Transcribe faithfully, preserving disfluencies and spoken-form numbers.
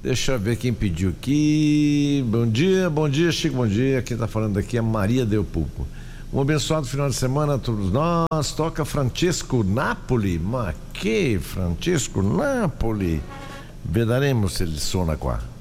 Deixa eu ver quem pediu aqui. Bom dia, bom dia, Chico, bom dia. Quem tá falando aqui é Maria Del Pulpo. Um abençoado final de semana a todos nós. Toca Francesco Napoli. Ma que Francesco Napoli? Veremos se ele sona qua.